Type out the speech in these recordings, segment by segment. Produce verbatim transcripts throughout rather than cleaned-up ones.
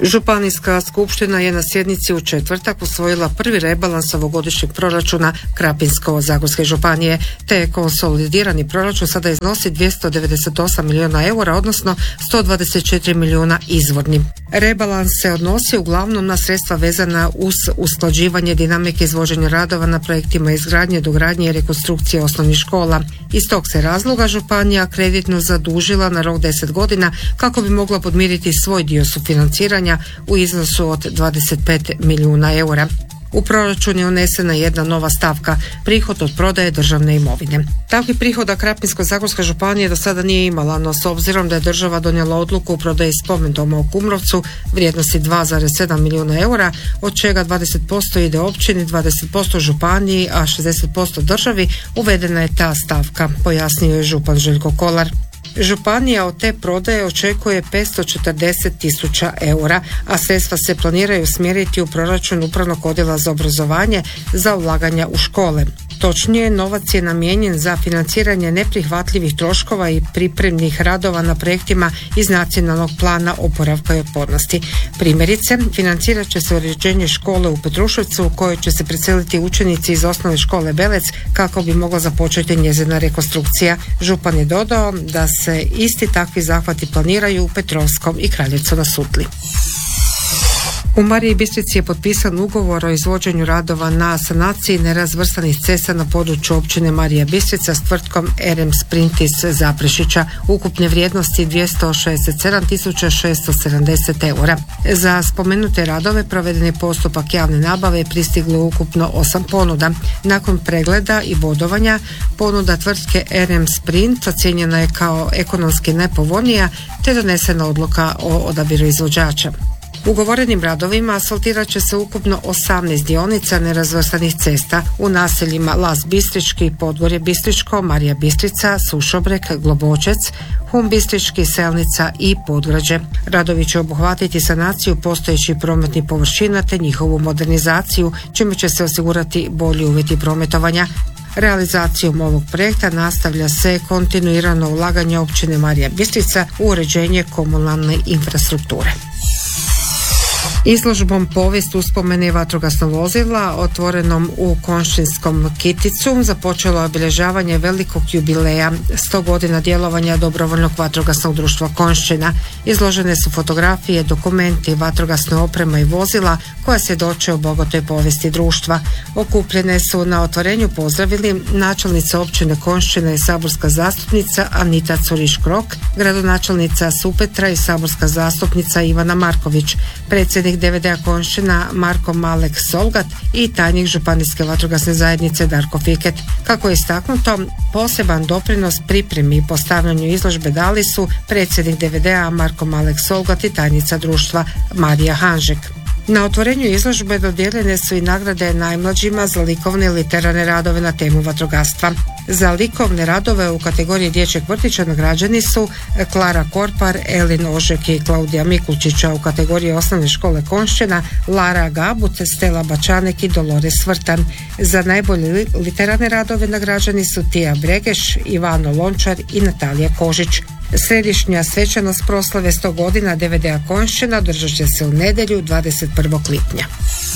Županijska skupština je na sjednici u četvrtak usvojila prvi rebalans ovogodišnjeg proračuna Krapinsko-zagorske županije, te konsolidirani proračun sada iznosi dvjesto devedeset osam milijuna eura, odnosno sto dvadeset četiri milijuna izvorni. Rebalans se odnosi uglavnom na sredstva vezana uz usklađivanje dinamike izvođenja radova na projektima izgradnje, dogradnje i rekonstrukcije osnovnih škola. Iz tog se razloga županija kreditno zadužila na rok deset godina kako bi mogla podmiriti svoj dio sufinanciranja u iznosu od dvadeset pet milijuna eura. U proračun je unesena jedna nova stavka, prihod od prodaje državne imovine. Takvih prihoda Krapinsko-zagorska županija do sada nije imala, no s obzirom da je država donijela odluku o prodaji spomendoma u Kumrovcu vrijednosti dva zarez sedam milijuna eura, od čega dvadeset posto ide općini, dvadeset posto županiji, a šezdeset posto državi, uvedena je ta stavka, pojasnio je župan Željko Kolar. Županija od te prodaje očekuje petsto četrdeset tisuća eura, a sredstva se planiraju usmjeriti u proračun Upravnog odjela za obrazovanje za ulaganja u škole. Točnije, novac je namijenjen za financiranje neprihvatljivih troškova i pripremnih radova na projektima iz Nacionalnog plana oporavka i otpornosti. Primjerice, financirat će se uređenje škole u Petruševcu u kojoj će se preseliti učenici iz osnovne škole Belec kako bi mogla započeti njezina rekonstrukcija. Župan je dodao da se isti takvi zahvati planiraju u Petrovskom i Kraljevcu na Sutli. U Mariji Bistrici je potpisan ugovor o izvođenju radova na sanaciji nerazvrstanih cesta na području općine Marija Bistrica s tvrtkom R M Sprint iz Zaprešića, ukupne vrijednosti dvjesto šezdeset sedam tisuća šesto sedamdeset eura. Za spomenute radove proveden je postupak javne nabave i pristiglo ukupno osam ponuda. Nakon pregleda i bodovanja, ponuda tvrtke R M Sprint ocijenjena je kao ekonomski najpovoljnija, te donesena odluka o odabiru izvođača. Ugovorenim radovima asfaltirat će se ukupno osamnaest dionica nerazvrstanih cesta u naseljima Las Bistrički, Podgorje Bistričko, Marija Bistrica, Sušobrek, Globočec, Hum Bistrički, Selnica i Podgrađe. Radovi će obuhvatiti sanaciju postojećih prometnih površina te njihovu modernizaciju, čime će se osigurati bolji uvjeti prometovanja. Realizacijom ovog projekta nastavlja se kontinuirano ulaganje općine Marija Bistrica u uređenje komunalne infrastrukture. Izložbom Povijest uspomene vatrogasnog vozila otvorenom u Konjščinskom Kiticu započelo je obilježavanje velikog jubileja sto godina djelovanja dobrovoljnog vatrogasnog društva Konjščina. Izložene su fotografije, dokumenti, vatrogasna oprema i vozila koja svjedoče o bogatoj povijesti društva. Okupljene su na otvorenju pozdravili načelnica općine Konjščina i saborska zastupnica Anita Curiš-Krok, gradonačelnica Supetra i saborska zastupnica Ivana Marković, predsjednik D V D-a Konjščina Marko Malek Solgat i tajnik Županijske vatrogasne zajednice Darko Fiket. Kako je istaknuto, poseban doprinos pripremi i postavljanju izložbe dali su predsjednik D V D-a Marko Malek Solgat i tajnica društva Marija Hanžek. Na otvorenju izložbe dodijeljene su i nagrade najmlađima za likovne i literarne radove na temu vatrogastva. Za likovne radove u kategoriji dječjeg vrtića nagrađeni su Klara Korpar, Elin Ožek i Klaudija Mikulčića, u kategoriji osnovne škole Konjščina Lara Gabut, Stela Bačanek i Dolores Vrtan. Za najbolje literarne radove nagrađeni su Tija Bregeš, Ivano Lončar i Natalija Kožić. Središnja svečanost proslave sto godina D V D-a Konjščina održat će se u nedjelju dvadeset prvog lipnja.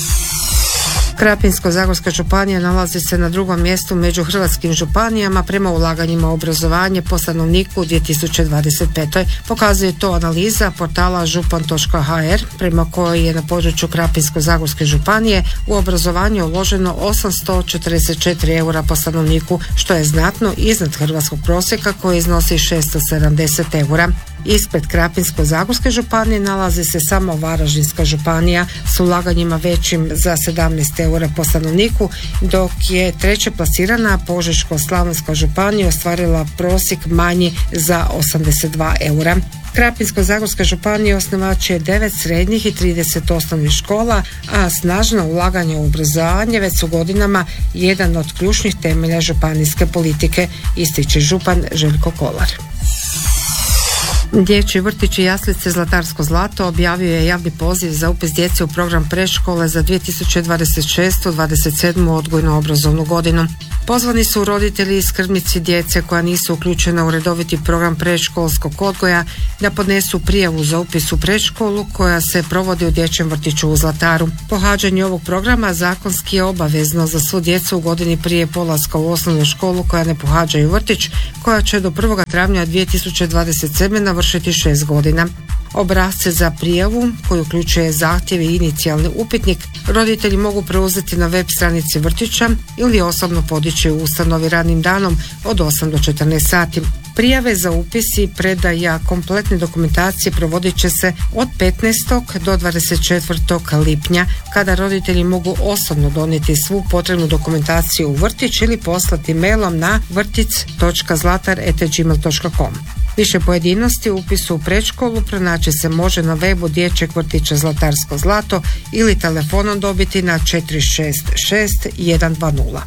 Krapinsko-zagorska županija nalazi se na drugom mjestu među hrvatskim županijama prema ulaganjima u obrazovanje po stanovniku u dvije tisuće dvadeset pete. Pokazuje to analiza portala župan točka ha er prema kojoj je na području Krapinsko-zagorske županije u obrazovanje uloženo osamsto četrdeset četiri eura po stanovniku, što je znatno iznad hrvatskog prosjeka koji iznosi šesto sedamdeset eura. Ispred Krapinsko-zagorske županije nalazi se samo Varaždinska županija s ulaganjima većim za sedamnaest eura po stanovniku, dok je treće plasirana Požeško-slavonska županija ostvarila prosjek manji za osamdeset dva eura. Krapinsko-zagorska županija osnivač je devet srednjih i trideset osnovnih škola, a snažno ulaganje u obrazovanje već su godinama jedan od ključnih temelja županijske politike, ističe župan Željko Kolar. Dječji vrtić i jaslice Zlatarsko zlato objavio je javni poziv za upis djece u program predškole za dvije tisuće dvadeset šeste dvadeset sedmu odgojno-obrazovnu godinu. Pozvani su roditelji i skrbnici djece koja nisu uključena u redoviti program predškolskog odgoja da podnesu prijavu za upis u predškolu koja se provodi u dječjem vrtiću u Zlataru. Pohađanje ovog programa zakonski je obavezno za svu djecu u godini prije polaska u osnovnu školu koja ne pohađaju vrtić, koja će do prvog travnja dvije tisuće dvadeset sedme navršiti šest godina. Obrasce za prijavu, koji uključuje zahtjev i inicijalni upitnik, roditelji mogu preuzeti na web stranici vrtića ili osobno podići u ustanovi radnim danom od osam do četrnaest sati. Prijave za upis i predaja kompletne dokumentacije provodit će se od petnaestog do dvadeset četvrtog lipnja, kada roditelji mogu osobno donijeti svu potrebnu dokumentaciju u vrtić ili poslati mailom na vrtic točka zlatar at gmail točka com. Više pojedinosti u upisu u predškolu pronaći se može na webu dječjeg vrtića Zlatarsko zlato ili telefonom dobiti na četiri šest šest jedan dva nula.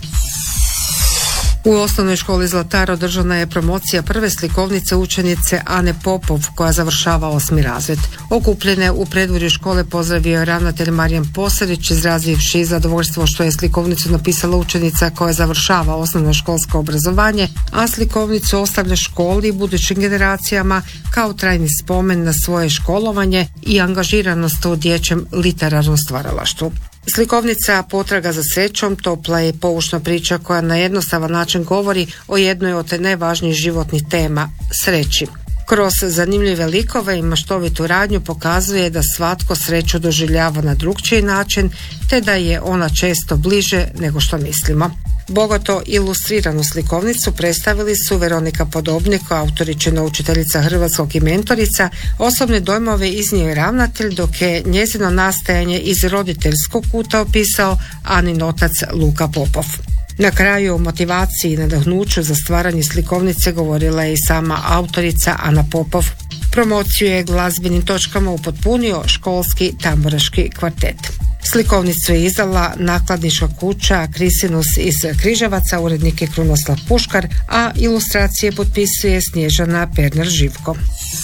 U osnovnoj školi Zlatar održana je promocija prve slikovnice učenice Ane Popov koja završava osmi razred. Okupljene u predvorju škole pozdravio je ravnatelj Marijan Posarić, izrazivši zadovoljstvo što je slikovnicu napisala učenica koja završava osnovno školsko obrazovanje, a slikovnicu ostavlja školi i budućim generacijama kao trajni spomen na svoje školovanje i angažiranost u dječjem literarnom stvaralaštvu. Slikovnica Potraga za srećom topla je poučna priča koja na jednostavan način govori o jednoj od najvažnijih životnih tema – sreći. Kroz zanimljive likove i maštovitu radnju pokazuje da svatko sreću doživljava na drukčiji način, te da je ona često bliže nego što mislimo. Bogato ilustriranu slikovnicu predstavili su Veronika Podobnik, autoričina učiteljica hrvatskog i mentorica. Osobne dojmove iznio je ravnatelj, dok je njezino nastajanje iz roditeljskog kuta opisao Anin otac Luka Popov. Na kraju o motivaciji i nadahnuću za stvaranje slikovnice govorila je i sama autorica Ana Popov. Promociju je glazbenim točkama upotpunio školski tamburaški kvartet. Slikovnicu je izdala nakladnička kuća Krisinus iz Križevaca, urednik je Krunoslav Puškar, a ilustracije potpisuje Snježana Perner-Živko.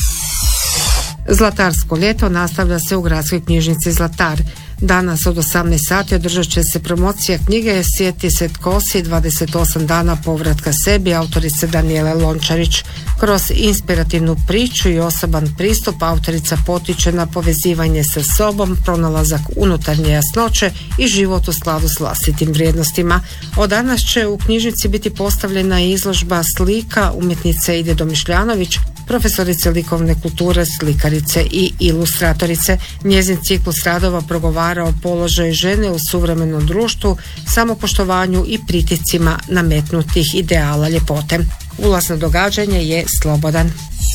Zlatarsko ljeto nastavlja se u gradskoj knjižnici Zlatar. Danas od osamnaest sati održat će se promocija knjige Sjeti se tko si, dvadeset osam dana povratka sebi, autorice Danijele Lončarić. Kroz inspirativnu priču i osoban pristup autorica potiče na povezivanje sa sobom, pronalazak unutarnje jasnoće i život u skladu s vlastitim vrijednostima. Od danas će u knjižnici biti postavljena izložba slika umjetnice Ide Domišljanović, profesorice likovne kulture, slikarice i ilustratorice. Njezin ciklus radova progovara o položaju žene u suvremenom društvu, samopoštovanju i pritiscima nametnutih ideala ljepote. Ulaz na događanje je slobodan.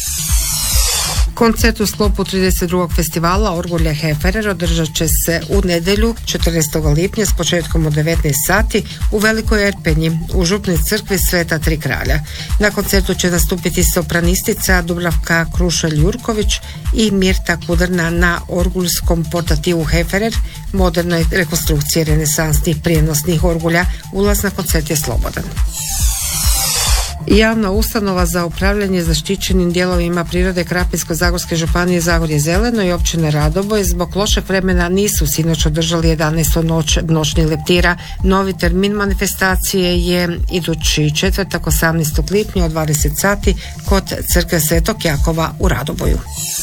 Koncert u sklopu trideset drugog festivala Orgulje Heferer održat će se u nedjelju četrnaestog lipnja s početkom od devetnaest sati u Velikoj Erpenji u župnoj crkvi Sveta Tri kralja. Na koncertu će nastupiti sopranistica Dubravka Krušelj-Jurković i Mirta Kudrna na orguljskom portativu Heferer, modernoj rekonstrukciji renesansnih prijenosnih orgulja. Ulaz na koncert je slobodan. Javna ustanova za upravljanje zaštićenim dijelovima prirode Krapinsko-zagorske županije Zagorje zeleno i općine Radoboj zbog lošeg vremena nisu sinoć održali jedanaestu noć noćnih leptira. Novi termin manifestacije je idući četvrtak osamnaestog lipnja od dvadeset sati kod crkve Svetog Jakova u Radoboju.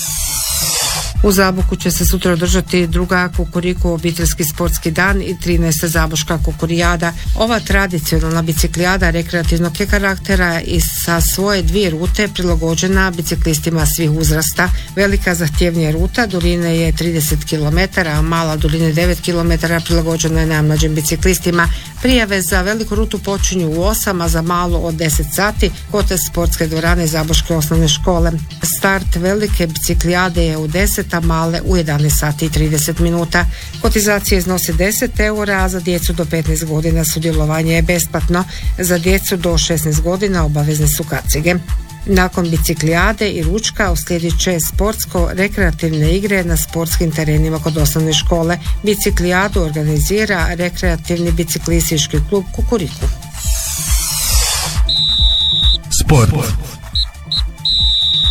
U Zaboku će se sutra održati druga Kukuriku obiteljski sportski dan i trinaesta Zaboška kukurijada. Ova tradicionalna biciklijada rekreativnog je karaktera i sa svoje dvije rute prilagođena biciklistima svih uzrasta. Velika zahtjevnija ruta duljine je trideset kilometara, a mala duljine devet kilometara prilagođena je najmlađim biciklistima. Prijave za veliku rutu počinju u osam, a za malu od deset sati kod sportske dvorane Zaboške osnovne škole. Start velike biciklijade je u deset, a male u jedanaest sati i trideset minuta. Kotizacija iznosi deset eura, a za djecu do petnaest godina sudjelovanje je besplatno. Za djecu do šesnaest godina obavezne su kacige. Nakon biciklijade i ručka uslijedit će sportsko-rekreativne igre na sportskim terenima kod osnovne škole. Biciklijadu organizira rekreativni biciklistički klub Kukuriku. Sport.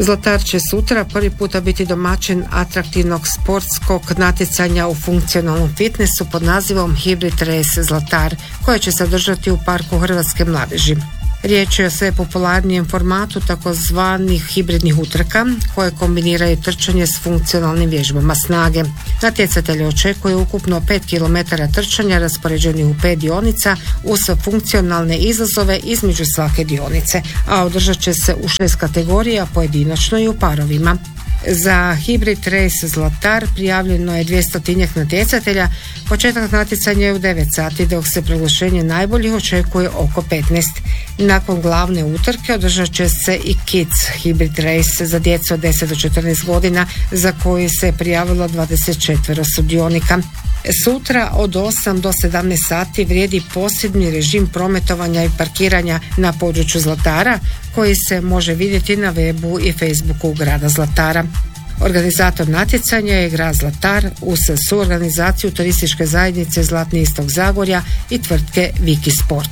Zlatar će sutra prvi puta biti domaćin atraktivnog sportskog natjecanja u funkcionalnom fitnessu pod nazivom Hybrid Race Zlatar, koje će se održati u Parku Hrvatske mladeži. Riječ je o sve popularnijem formatu takozvanih hibridnih utrka koje kombiniraju trčanje s funkcionalnim vježbama snage. Natjecatelje očekuje ukupno pet kilometara trčanja raspoređenih u pet dionica uz funkcionalne izazove između svake dionice, a održat će se u šest kategorija pojedinačno i u parovima. Za Hybrid Race Zlatar prijavljeno je dvjestotinjak natjecatelja. Početak natjecanja je u devet sati, dok se proglašenje najboljih očekuje oko petnaest. Nakon glavne utrke održat će se i Kids Hybrid Race za djecu od deset do četrnaest godina, za koju se prijavilo dvadeset četiri sudionika. Sutra od osam do sedamnaest sati vrijedi posebni režim prometovanja i parkiranja na području Zlatara, koji se može vidjeti na webu i Facebooku grada Zlatara. Organizator natjecanja je grad Zlatar uz suorganizaciju turističke zajednice Zlatni istok Zagorja i tvrtke Viki Sport.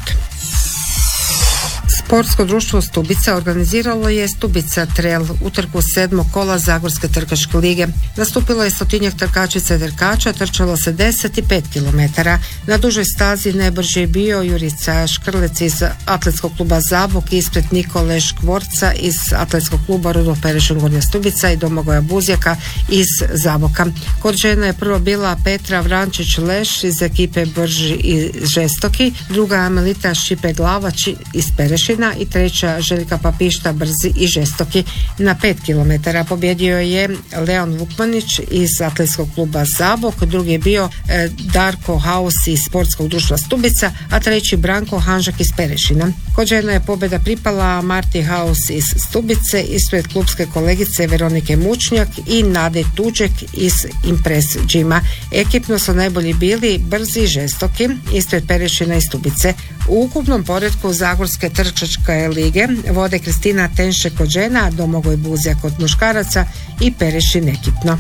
Sportsko društvo Stubica organiziralo je Stubica Trail, utrku sedmog kola Zagorske trkačke lige. Nastupilo je stotinjak trkačica i trkača, trčalo se deset i pet kilometara. Na dužoj stazi najbrži je bio Jurica Škrlec iz atletskog kluba Zabok ispred Nikole Škvorca iz atletskog kluba Rudolf Perešin Gornja Stubica i Domagoja Buzjaka iz Zaboka. Kod žena je prvo bila Petra Vrančić-Leš iz ekipe Brži i Žestoki, druga Melita Šipe-Glavač iz Perešina i treća Željka Papišta Brzi i Žestoki. Na pet kilometara pobjedio je Leon Vukmanić iz atletskog kluba Zabok, drugi je bio e, Darko Haus iz sportskog društva Stubica, a treći Branko Hanžak iz Perešina. Kod žena je pobjeda pripala Marti Haus iz Stubice ispred klubske kolegice Veronike Mučnjak i Nade Tuđek iz Impress Gyma. Ekipno su najbolji bili Brzi i Žestoki ispred Perešina i Stubice. U ukupnom poretku Zagorske trkačke lige vode Kristina Tenše kod žena, Domagoj Buzjak kod muškaraca i Perešin ekipno.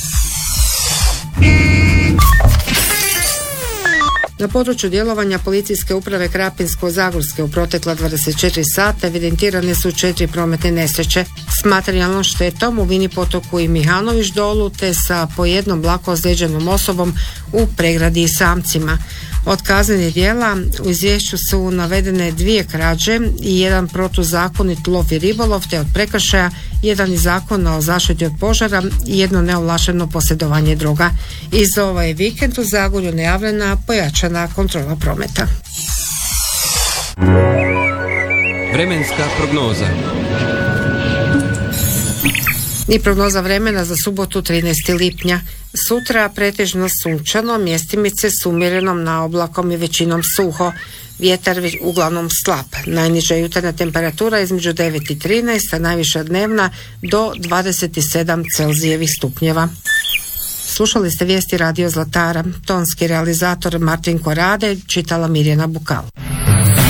Na području djelovanja policijske uprave Krapinsko-Zagorske u protekla dvadeset četiri sata evidentirane su četiri prometne nesreće s materijalnom štetom u Vini potoku i Mihanović dolu te sa po jednom lako ozlijeđenom osobom u Pregradi i Samcima. Od kaznenih djela u izvješću su navedene dvije krađe i jedan protuzakonit lov i ribolov, te od prekršaja jedan iz Zakona o zaštiti od požara i jedno neovlašteno posjedovanje droga. I za ovaj vikend u Zagorju najavljena pojačana kontrola prometa. Vremenska prognoza. I prognoza vremena za subotu trinaestog lipnja. Sutra pretežno sunčano, mjestimice s umjerenom naoblakom i većinom suho. Vjetar uglavnom slab. Najniža jutarnja temperatura između devet i trinaest, a najviša dnevna do dvadeset sedam Celzijevih stupnjeva. Slušali ste vijesti Radio Zlatara. Tonski realizator Martin Korade, čitala Mirjana Bukal.